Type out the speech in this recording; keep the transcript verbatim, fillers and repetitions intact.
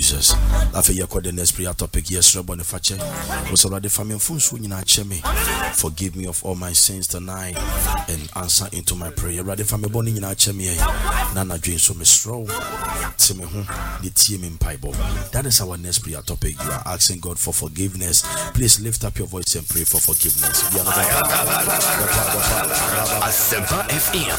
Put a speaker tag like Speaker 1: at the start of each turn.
Speaker 1: Jesus. After you call the next prayer topic, yes, Rabbi Fache. Was already family phones when you not me. Forgive me of all my sins tonight and answer into my prayer. Rather family bonnie in our chemi. Nana dream so miss row. Tell me who the team in Bible. That is our next prayer topic. You are asking God for forgiveness. Please lift up your voice and pray for forgiveness.
Speaker 2: Asempa F M.